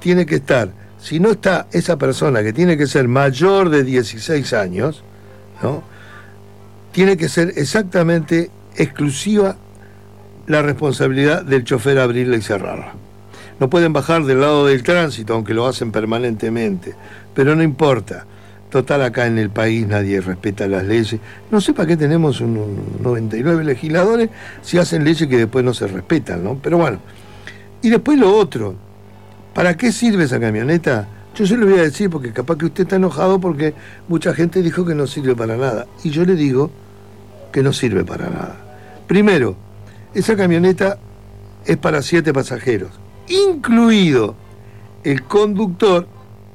tiene que estar, si no está esa persona que tiene que ser mayor de 16 años, ¿no? Tiene que ser exactamente exclusiva la responsabilidad del chofer abrirla y cerrarla. No pueden bajar del lado del tránsito, aunque lo hacen permanentemente, pero no importa. Total, acá en el país nadie respeta las leyes. No sé para qué tenemos 99 legisladores si hacen leyes que después no se respetan, ¿no? Pero bueno. Y después lo otro. ¿Para qué sirve esa camioneta? Yo se lo voy a decir porque capaz que usted está enojado porque mucha gente dijo que no sirve para nada. Y yo le digo que no sirve para nada. Primero, esa camioneta es para 7 pasajeros, incluido el conductor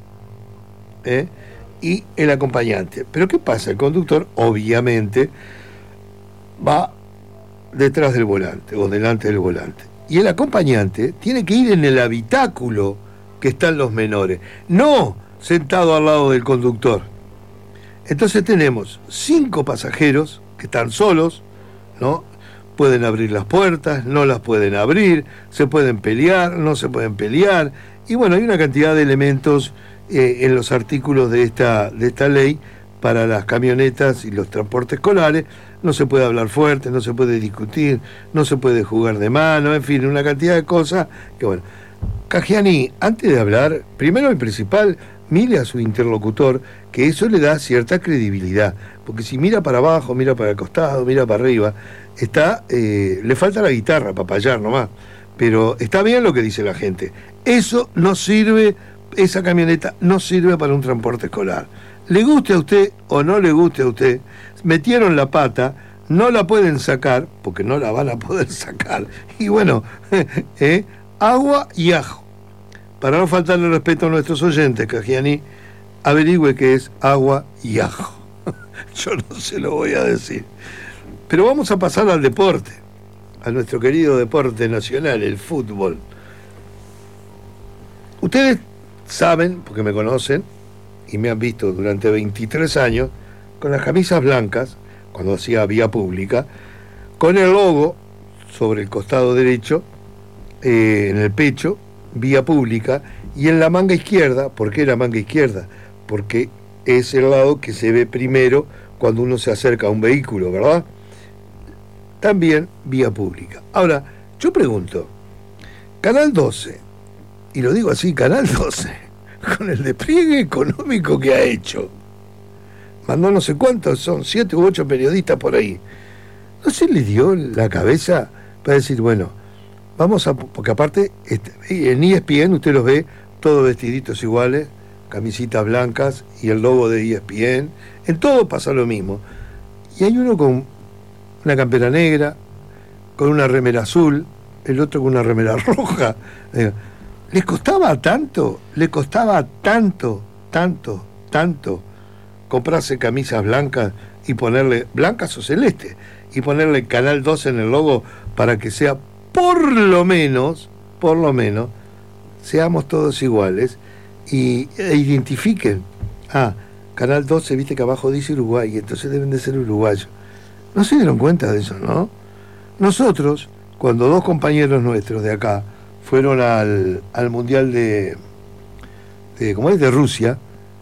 y el acompañante. Pero ¿qué pasa? El conductor, obviamente, va detrás del volante o delante del volante. Y el acompañante tiene que ir en el habitáculo que están los menores, no sentado al lado del conductor. Entonces tenemos 5 pasajeros que están solos, ¿no? Pueden abrir las puertas, no las pueden abrir, se pueden pelear, no se pueden pelear. Y bueno, hay una cantidad de elementos en los artículos de esta ley para las camionetas y los transportes escolares. No se puede hablar fuerte, no se puede discutir, no se puede jugar de mano, en fin, una cantidad de cosas que bueno. Caggiani, antes de hablar, primero y principal, mire a su interlocutor, que eso le da cierta credibilidad, porque si mira para abajo, mira para el costado, mira para arriba, le falta la guitarra para payar nomás, pero está bien lo que dice la gente. Eso no sirve, esa camioneta no sirve para un transporte escolar. Le guste a usted o no le guste a usted, metieron la pata, no la pueden sacar, porque no la van a poder sacar, y bueno, agua y ajo. Para no faltarle respeto a nuestros oyentes, Caggiani, averigüe qué es agua y ajo. Yo no se lo voy a decir. Pero vamos a pasar al deporte, a nuestro querido deporte nacional, el fútbol. Ustedes saben, porque me conocen, y me han visto durante 23 años, con las camisas blancas, cuando hacía vía pública, con el logo sobre el costado derecho, en el pecho, vía pública, y en la manga izquierda. ¿Por qué la manga izquierda? Porque es el lado que se ve primero cuando uno se acerca a un vehículo, ¿verdad? También vía pública. Ahora, yo pregunto, Canal 12, y lo digo así, Canal 12, con el despliegue económico que ha hecho, mandó no sé cuántos, son 7 u 8 periodistas por ahí, ¿no se le dio la cabeza para decir, bueno, vamos a, porque aparte, en ESPN usted los ve todos vestiditos iguales, camisitas blancas y el logo de ESPN, en todo pasa lo mismo. Y hay uno con una campera negra, con una remera azul, el otro con una remera roja. Les costaba tanto comprarse camisas blancas y ponerle, blancas o celeste, y ponerle Canal 12 en el logo para que sea por lo menos, seamos todos iguales e identifiquen. Canal 12, viste que abajo dice Uruguay, entonces deben de ser uruguayos. No se dieron cuenta de eso, ¿no? Nosotros, cuando 2 compañeros nuestros de acá fueron al Mundial de Rusia,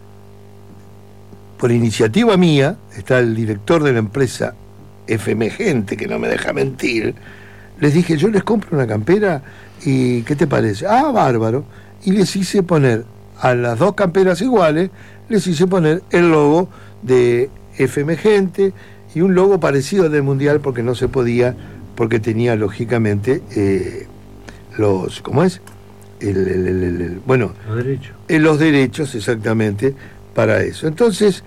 por iniciativa mía, está el director de la empresa FM Gente, que no me deja mentir, les dije, yo les compro una campera y ¿qué te parece? Bárbaro. Y les hice poner a las 2 camperas iguales, les hice poner el logo de FM Gente y un logo parecido al del Mundial porque no se podía, porque tenía lógicamente los, ¿cómo es? Bueno, los derechos. Los derechos, exactamente, para eso. Entonces,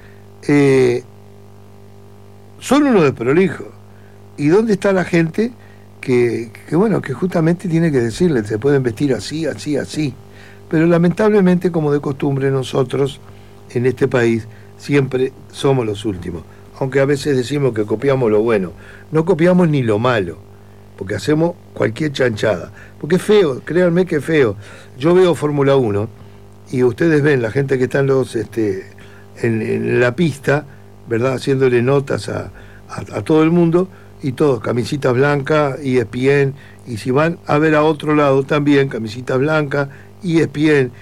son unos desprolijos. ¿Y dónde está la gente que justamente tiene que decirles, se pueden vestir así, así, así? Pero lamentablemente, como de costumbre, nosotros en este país siempre somos los últimos. Aunque a veces decimos que copiamos lo bueno, no copiamos ni lo malo, porque hacemos cualquier chanchada. Porque es feo, créanme que es feo. Yo veo Fórmula 1 y ustedes ven la gente que están en la pista, ¿verdad?, haciéndole notas a todo el mundo, y todos camisitas blancas, ESPN, y si van a ver a otro lado también, camisitas blancas, ESPN,